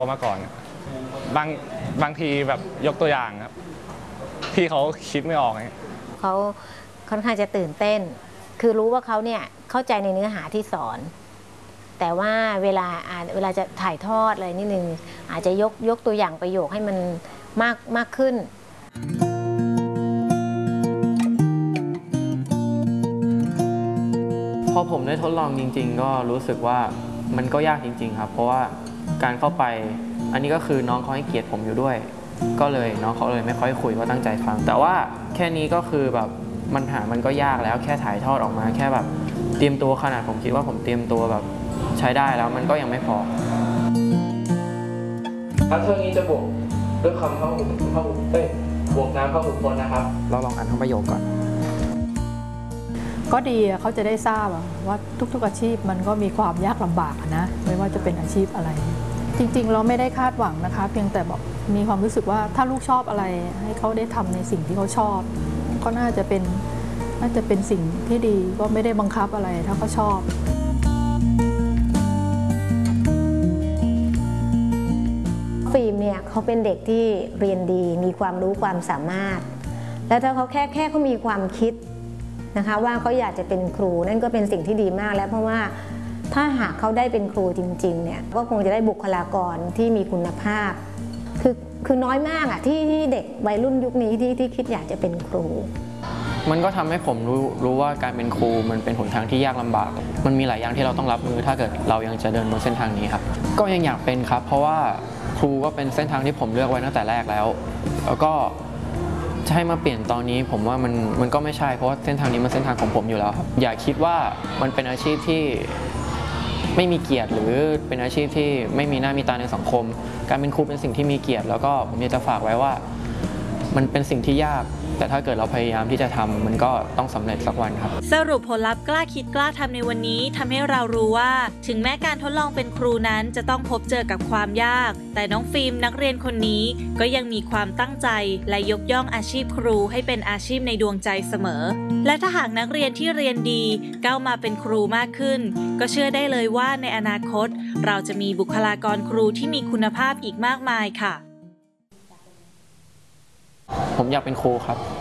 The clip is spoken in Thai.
มาก่อนบางบางทีแบบยกตัวอย่างครับที่เขาคิดไม่ออกเขาค่อนข้างจะตื่นเต้นคือรู้ว่าเขาเนี่ยเข้าใจในเนื้อหาที่สอนแต่ว่าเวลาจะถ่ายทอดอะไรนิดนึงอาจจะยกตัวอย่างประโยคให้มันมากขึ้นพอผมได้ทดลองจริงๆก็รู้สึกว่ามันก็ยากจริงๆครับเพราะว่าการเข้าไปอันนี้ก็คือน้องเขาให้เกียรติผมอยู่ด้วยก็เลยน้องเขาเลยไม่ค่อยคุยก็ตั้งใจฟังแต่ว่าแค่นี้ก็คือแบบมันก็ยากแล้วแค่ถ่ายทอดออกมาแค่แบบเตรียมตัวขนาดผมคิดว่าผมเตรียมตัวแบบใช้ได้แล้วมันก็ยังไม่พอพาร์ทเทอร์นี้จะบวกด้วยคำเข้าบวกน้ำเข้าหุบพจน์นะครับเราลองอ่านทั้งประโยคก่อนก็ดีเขาจะได้ทราบว่าทุกๆอาชีพมันก็มีความยากลำบากนะไม่ว่าจะเป็นอาชีพอะไรจริงๆเราไม่ได้คาดหวังนะคะเพียงแต่บอกมีความรู้สึกว่าถ้าลูกชอบอะไรให้เขาได้ทำในสิ่งที่เขาชอบก็น่าจะเป็นสิ่งที่ดีก็ไม่ได้บังคับอะไรถ้าเขาชอบฟิล์มเนี่ยเขาเป็นเด็กที่เรียนดีมีความรู้ความสามารถแล้วถ้าเขาแค่เขามีความคิดนะคะว่าเขาอยากจะเป็นครูนั่นก็เป็นสิ่งที่ดีมากแล้วเพราะว่าถ้าหากเขาได้เป็นครูจริงๆเนี่ยก็คงจะได้บุคลากรที่มีคุณภาพคือน้อยมากที่เด็กวัยรุ่นยุคนี้ที่คิดอยากจะเป็นครูมันก็ทำให้ผมรู้ว่าการเป็นครูมันเป็นหนทางที่ยากลำบากมันมีหลายอย่างที่เราต้องรับมือถ้าเกิดเรายังจะเดินบนเส้นทางนี้ครับก็ยังอยากเป็นครับเพราะว่าครูก็เป็นเส้นทางที่ผมเลือกไว้ตั้งแต่แรกแล้วก็จะให้มาเปลี่ยนตอนนี้ผมว่ามันก็ไม่ใช่เพราะว่าเส้นทางนี้มันเส้นทางของผมอยู่แล้วครับอย่าคิดว่ามันเป็นอาชีพที่ไม่มีเกียรติหรือเป็นอาชีพที่ไม่มีหน้ามีตาในสังคมการเป็นครูเป็นสิ่งที่มีเกียรติแล้วก็ผมอยากจะฝากไว้ว่ามันเป็นสิ่งที่ยากแต่ถ้าเกิดเราพยายามที่จะทำมันก็ต้องสำเร็จสักวันครับสรุปผลลัพธ์กล้าคิดกล้าทำในวันนี้ทำให้เรารู้ว่าถึงแม้การทดลองเป็นครูนั้นจะต้องพบเจอกับความยากแต่น้องฟิล์มนักเรียนคนนี้ก็ยังมีความตั้งใจและยกย่องอาชีพครูให้เป็นอาชีพในดวงใจเสมอและถ้าหากนักเรียนที่เรียนดีก้าวมาเป็นครูมากขึ้นก็เชื่อได้เลยว่าในอนาคตเราจะมีบุคลากรครูที่มีคุณภาพอีกมากมายค่ะผมอยากเป็นครูครับ